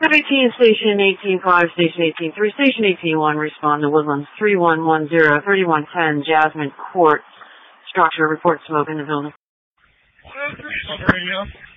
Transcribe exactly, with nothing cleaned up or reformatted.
eighteen, Station eighteen five, Station eighteen three, Station eighteen one, respond to Woodlands three one one zero, thirty-one ten, Jasmine Court. Structure, report smoke in the building. On the radio.